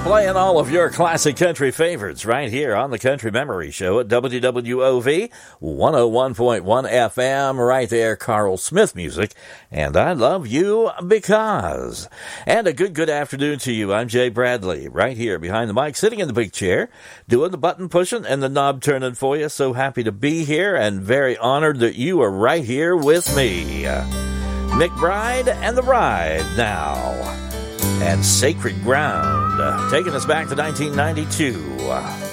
Playing all of your classic country favorites right here on the Country Memory Show at WWOV 101.1 FM. Right there, Carl Smith music. And I love you because. And a good afternoon to you. I'm Jay Bradley, right here behind the mic, sitting in the big chair, doing the button pushing and the knob turning for you. So happy to be here and very honored that you are right here with me. McBride and the Ride now. And Sacred Ground, taking us back to 1992.